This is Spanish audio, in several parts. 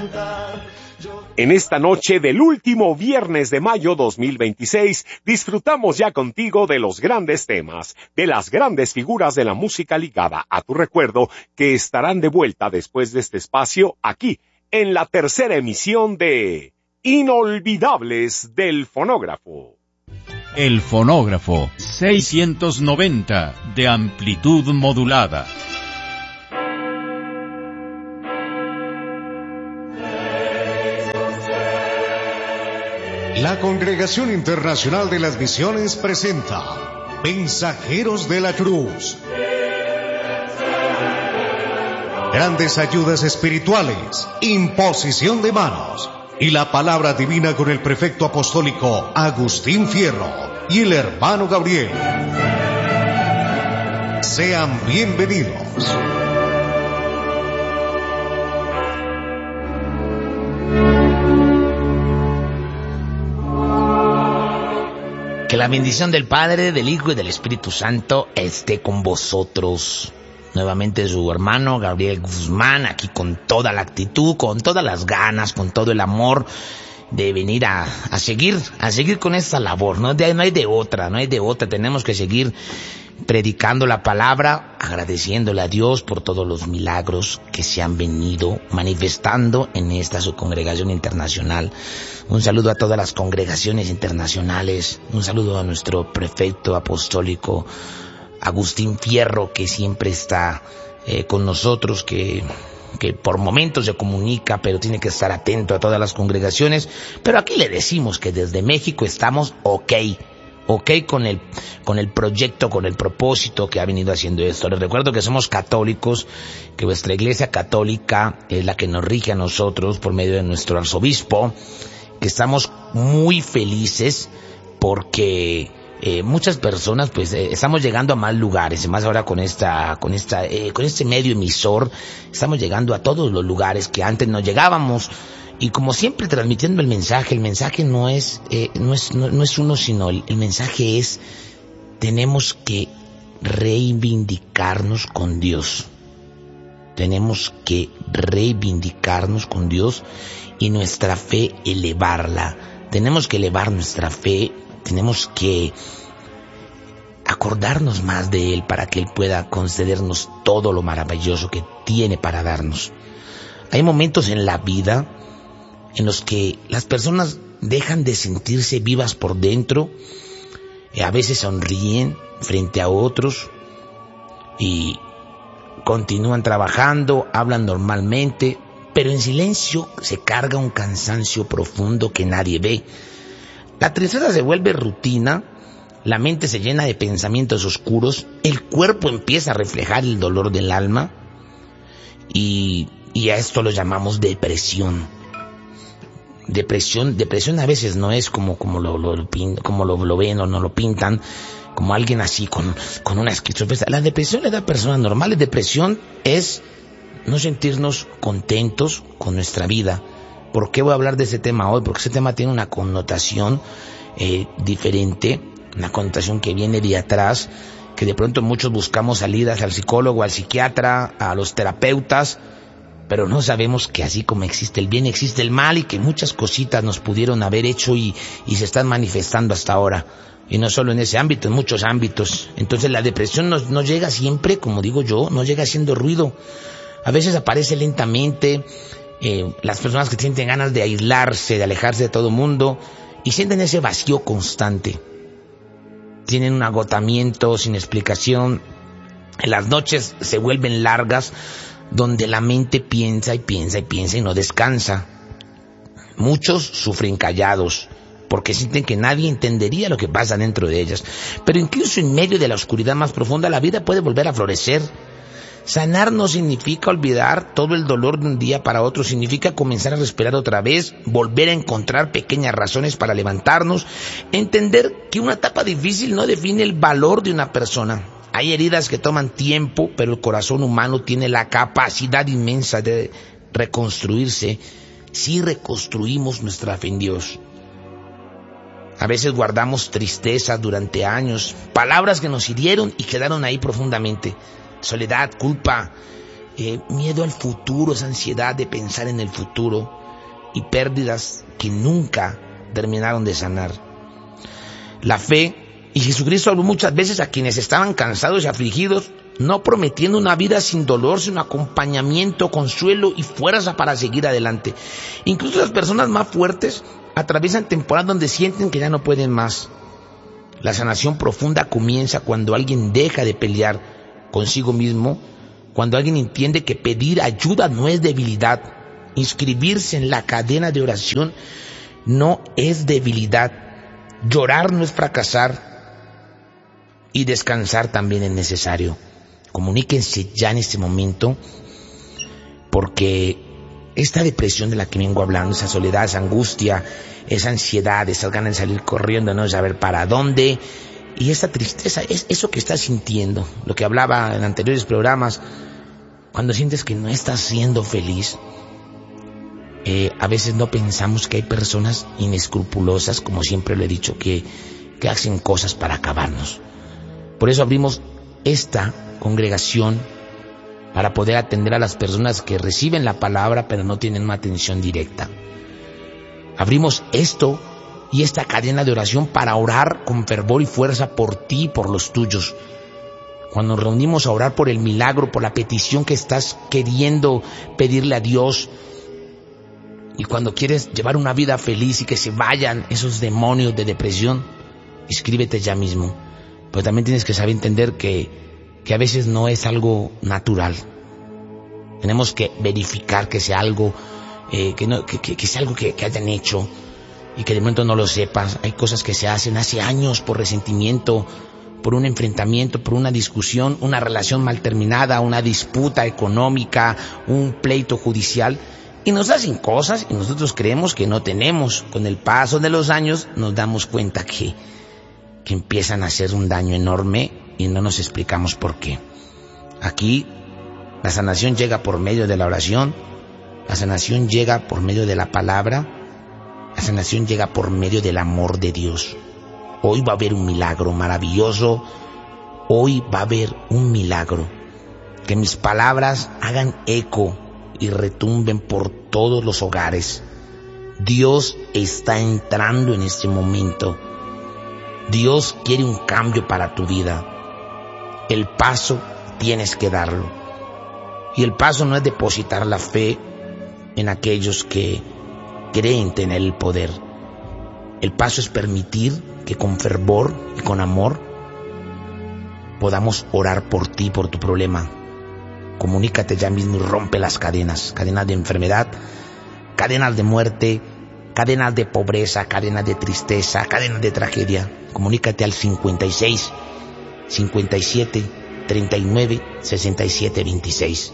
En esta noche del último viernes de mayo 2026, disfrutamos ya contigo de los grandes temas, de las grandes figuras de la música ligada a tu recuerdo, que estarán de vuelta después de este espacio aquí, en la tercera emisión de Inolvidables del Fonógrafo. El Fonógrafo 690 de amplitud modulada. La Congregación Internacional de las Misiones presenta Mensajeros de la Cruz. Grandes ayudas espirituales, imposición de manos y la palabra divina con el prefecto apostólico Agustín Fierro y el hermano Gabriel. Sean bienvenidos. Que la bendición del Padre, del Hijo y del Espíritu Santo esté con vosotros. Nuevamente su hermano Gabriel Guzmán, aquí con toda la actitud, con todas las ganas, con todo el amor de venir a seguir con esta labor. No hay de otra. Tenemos que seguir predicando la palabra, agradeciéndole a Dios por todos los milagros que se han venido manifestando en esta su congregación internacional. Un saludo a todas las congregaciones internacionales, un saludo a nuestro prefecto apostólico Agustín Fierro, que siempre está con nosotros, que por momentos se comunica, pero tiene que estar atento a todas las congregaciones. Pero aquí le decimos que desde México estamos ok con el proyecto, con el propósito que ha venido haciendo esto. Les recuerdo que somos católicos, que vuestra Iglesia Católica es la que nos rige a nosotros por medio de nuestro arzobispo, que estamos muy felices porque muchas personas pues estamos llegando a más lugares, más ahora con este medio emisor, estamos llegando a todos los lugares que antes no llegábamos. Y como siempre transmitiendo el mensaje no es uno, sino el mensaje es: tenemos que reivindicarnos con Dios. Tenemos que reivindicarnos con Dios y nuestra fe elevarla. Tenemos que elevar nuestra fe, tenemos que acordarnos más de Él para que Él pueda concedernos todo lo maravilloso que tiene para darnos. Hay momentos en la vida en los que las personas dejan de sentirse vivas por dentro, a veces sonríen frente a otros y continúan trabajando, hablan normalmente, pero en silencio se carga un cansancio profundo que nadie ve. La tristeza se vuelve rutina, la mente se llena de pensamientos oscuros, el cuerpo empieza a reflejar el dolor del alma y a esto lo llamamos depresión. Depresión a veces no es como lo ven o no lo pintan, como alguien así con una esquizofrenia. La depresión le da a personas normales. Depresión es no sentirnos contentos con nuestra vida. ¿Por qué voy a hablar de ese tema hoy? Porque ese tema tiene una connotación diferente, una connotación que viene de atrás, que de pronto muchos buscamos salidas al psicólogo, al psiquiatra, a los terapeutas, pero no sabemos que así como existe el bien, existe el mal, y que muchas cositas nos pudieron haber hecho y se están manifestando hasta ahora. Y no solo en ese ámbito, en muchos ámbitos. Entonces la depresión no llega siempre, como digo yo, no llega haciendo ruido. A veces aparece lentamente. Las personas que sienten ganas de aislarse, de alejarse de todo el mundo, y sienten ese vacío constante. Tienen un agotamiento sin explicación. Las noches se vuelven largas, donde la mente piensa y no descansa. Muchos sufren callados, porque sienten que nadie entendería lo que pasa dentro de ellas. Pero incluso en medio de la oscuridad más profunda, la vida puede volver a florecer. Sanar no significa olvidar todo el dolor de un día para otro, significa comenzar a respirar otra vez, volver a encontrar pequeñas razones para levantarnos, entender que una etapa difícil no define el valor de una persona. Hay heridas que toman tiempo, pero el corazón humano tiene la capacidad inmensa de reconstruirse si reconstruimos nuestra fe en Dios. A veces guardamos tristeza durante años, palabras que nos hirieron y quedaron ahí profundamente. Soledad, culpa, miedo al futuro, esa ansiedad de pensar en el futuro. y pérdidas que nunca terminaron de sanar. La fe, y Jesucristo habló muchas veces a quienes estaban cansados y afligidos, no prometiendo una vida sin dolor, sino acompañamiento, consuelo y fuerza para seguir adelante. Incluso las personas más fuertes atraviesan temporadas donde sienten que ya no pueden más. La sanación profunda comienza cuando alguien deja de pelear consigo mismo, cuando alguien entiende que pedir ayuda no es debilidad, inscribirse en la cadena de oración no es debilidad, llorar no es fracasar y descansar también es necesario. Comuníquense ya en este momento, porque esta depresión de la que vengo hablando, esa soledad, esa angustia, esa ansiedad, esas ganas de salir corriendo, no saber para dónde, y esta tristeza, es eso que estás sintiendo, lo que hablaba en anteriores programas, cuando sientes que no estás siendo feliz. A veces no pensamos que hay personas inescrupulosas, como siempre lo he dicho, que hacen cosas para acabarnos. Por eso abrimos esta congregación para poder atender a las personas que reciben la palabra pero no tienen una atención directa. Abrimos esto y esta cadena de oración para orar con fervor y fuerza por ti y por los tuyos. Cuando nos reunimos a orar por el milagro, por la petición que estás queriendo pedirle a Dios, y cuando quieres llevar una vida feliz y que se vayan esos demonios de depresión, inscríbete ya mismo. Pero también tienes que saber entender que a veces no es algo natural. Tenemos que verificar que sea algo que sea algo que hayan hecho y que de momento no lo sepas. Hay cosas que se hacen hace años por resentimiento, por un enfrentamiento, por una discusión, una relación mal terminada, una disputa económica, un pleito judicial, y nos hacen cosas y nosotros creemos que no tenemos. Con el paso de los años nos damos cuenta que empiezan a hacer un daño enorme y no nos explicamos por qué. Aquí la sanación llega por medio de la oración, la sanación llega por medio de la palabra, la sanación llega por medio del amor de Dios. Hoy va a haber un milagro maravilloso, hoy va a haber un milagro. Que mis palabras hagan eco y retumben por todos los hogares. Dios está entrando en este momento. Dios quiere un cambio para tu vida. El paso tienes que darlo. Y el paso no es depositar la fe en aquellos que creen tener el poder. El paso es permitir que con fervor y con amor podamos orar por ti, por tu problema. Comunícate ya mismo y rompe las cadenas de enfermedad, cadenas de muerte, cadenas de pobreza, cadenas de tristeza, cadenas de tragedia. Comunícate al 56 57 39 67 26.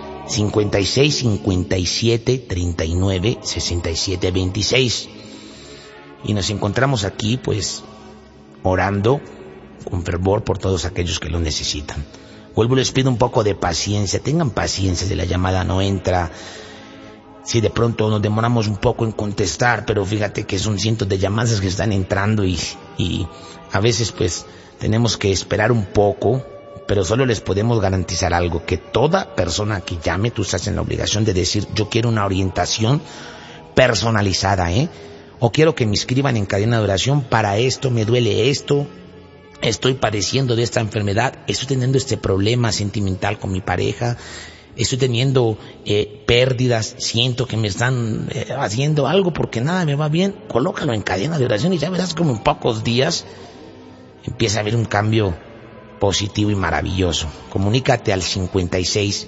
56 57 39 67 26. Y nos encontramos aquí pues orando con fervor por todos aquellos que lo necesitan. Vuelvo y les pido un poco de paciencia, tengan paciencia si la llamada no entra, si de pronto nos demoramos un poco en contestar, pero fíjate que son cientos de llamadas que están entrando y a veces pues tenemos que esperar un poco, pero solo les podemos garantizar algo, que toda persona que llame, tú estás en la obligación de decir, yo quiero una orientación personalizada, o quiero que me inscriban en cadena de oración para esto, me duele esto, estoy padeciendo de esta enfermedad, estoy teniendo este problema sentimental con mi pareja, estoy teniendo pérdidas, siento que me están haciendo algo porque nada me va bien. Colócalo en cadena de oración y ya verás como en pocos días empieza a haber un cambio positivo y maravilloso. Comunícate al 56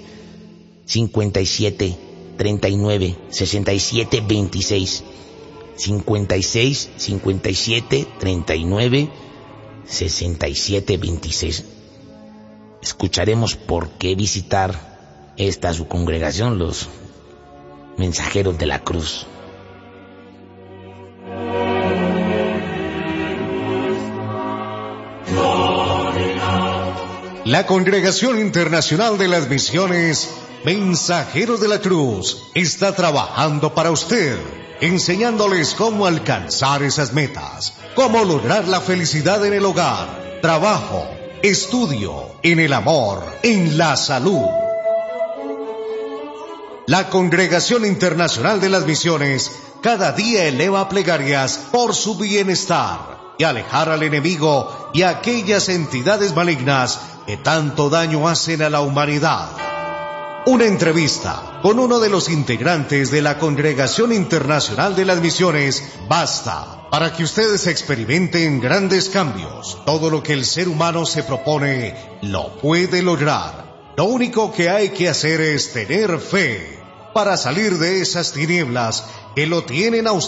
57 39 67 26. 56 57 39 67 26. Escucharemos por qué visitar esta su congregación, los mensajeros de la cruz. La Congregación Internacional de las Misiones Mensajeros de la Cruz está trabajando para usted, enseñándoles cómo alcanzar esas metas, cómo lograr la felicidad en el hogar, trabajo, estudio, en el amor, en la salud. La Congregación Internacional de las Misiones cada día eleva plegarias por su bienestar y alejar al enemigo y a aquellas entidades malignas que tanto daño hacen a la humanidad. Una entrevista con uno de los integrantes de la Congregación Internacional de las Misiones basta para que ustedes experimenten grandes cambios. Todo lo que el ser humano se propone lo puede lograr. Lo único que hay que hacer es tener fe para salir de esas tinieblas que lo tienen a usted